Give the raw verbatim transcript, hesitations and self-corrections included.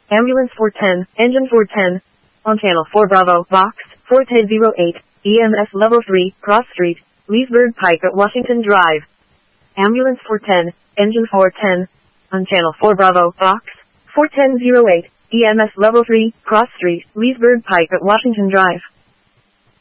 Ambulance four ten, Engine four ten. On Channel four Bravo, Box four ten oh eight, E M S Level three, Cross Street, Leesburg Pike at Washington Drive. Ambulance four ten, Engine four ten. On Channel four Bravo, Box four ten oh eight, E M S Level three, Cross Street, Leesburg Pike at Washington Drive.